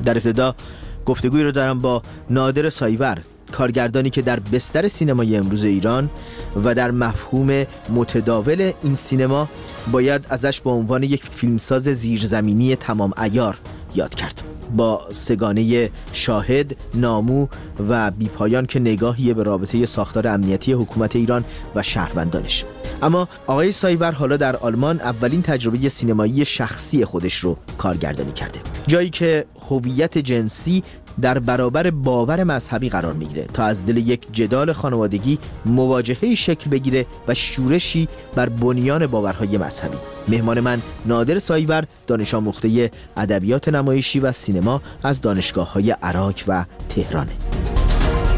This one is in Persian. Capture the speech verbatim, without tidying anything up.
در ابتدا گفتگوی رو دارم با نادر سایور، کارگردانی که در بستر سینمای امروز ایران و در مفهوم متداول این سینما باید ازش به عنوان یک فیلمساز زیرزمینی تمام عیار یاد کرد، با سگانه شاهد، نامو و بیپایان که نگاهی به رابطه ساختار امنیتی حکومت ایران و شهروندانش. اما آقای سایور حالا در آلمان اولین تجربه سینمایی شخصی خودش رو کارگردانی کرده، جایی که هویت جنسی در برابر باور مذهبی قرار میگیره تا از دل یک جدال خانوادگی مواجهه‌ای شکل بگیره و شورشی بر بنیان باورهای مذهبی. مهمان من نادر سایور، دانش آموخته ادبیات نمایشی و سینما از دانشگاه‌های عراق و تهرانه.